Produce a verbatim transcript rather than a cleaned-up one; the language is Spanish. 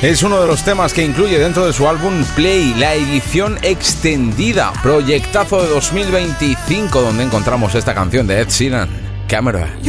Es uno de los temas que incluye dentro de su álbum Play, la edición extendida, proyectazo de dos mil veinticinco, donde encontramos esta canción de Ed Sheeran, Camera.